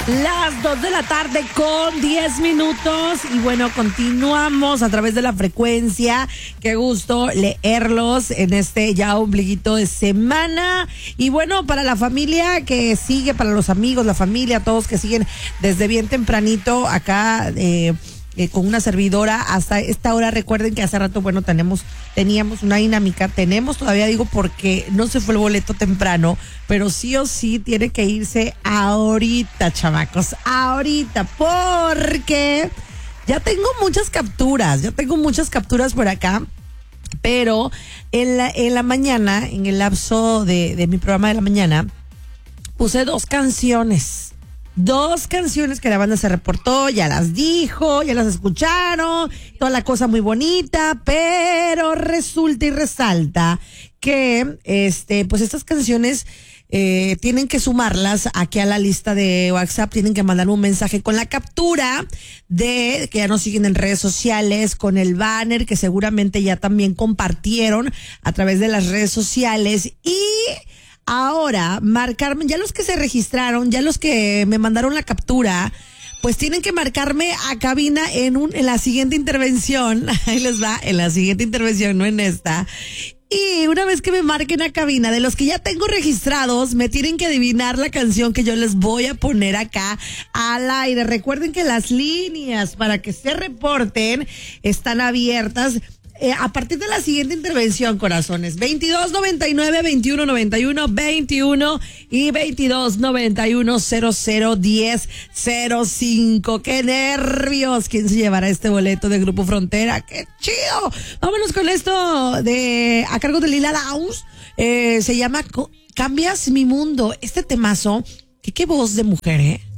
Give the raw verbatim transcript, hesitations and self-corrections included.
Las dos de la tarde con diez minutos y bueno, continuamos a través de la frecuencia. Qué gusto leerlos en este ya ombliguito de semana. Y bueno, para la familia que sigue, para los amigos, la familia, todos que siguen desde bien tempranito acá eh, eh, con una servidora hasta esta hora. Recuerden que hace rato, bueno, tenemos, teníamos una dinámica, tenemos todavía, digo, porque no se fue el boleto temprano, pero sí o sí tiene que irse ahorita, chamacos, ahorita, porque ya tengo muchas capturas, ya tengo muchas capturas por acá, pero en la, en la mañana, en el lapso de, de mi programa de la mañana, puse dos canciones. Dos canciones que la banda se reportó, ya las dijo, ya las escucharon, toda la cosa muy bonita, pero resulta y resalta que este, pues estas canciones eh, tienen que sumarlas aquí a la lista de WhatsApp, tienen que mandar un mensaje con la captura de que ya nos siguen en redes sociales, con el banner que seguramente ya también compartieron a través de las redes sociales y ahora, marcarme, ya los que se registraron, ya los que me mandaron la captura, pues tienen que marcarme a cabina en un, en la siguiente intervención. Ahí les va, en la siguiente intervención, no en esta. Y una vez que me marquen a cabina, de los que ya tengo registrados, me tienen que adivinar la canción que yo les voy a poner acá al aire. Recuerden que las líneas para que se reporten están abiertas. Eh, a partir de la siguiente intervención, corazones, veintidós noventa y nueve, veintiuno noventa y uno, veintiuno y veintidós noventa y uno, cero cero diez, cero cinco. ¡Qué nervios! ¿Quién se llevará este boleto de Grupo Frontera? ¡Qué chido! Vámonos con esto de a cargo de Lila Downs. Eh, se llama Cambias mi mundo. Este temazo, que qué voz de mujer, ¿eh?